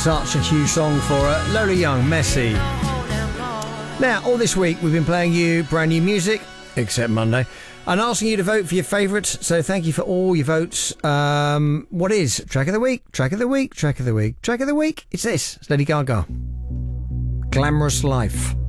Such a huge song for Lola Young, Messy. Now, all this week we've been playing you brand new music, except Monday, and asking you to vote for your favourites. So thank you for all your votes. What is track of the week? Track of the week? Track of the week? Track of the week? It's this. It's Lady Gaga. Glamorous Life.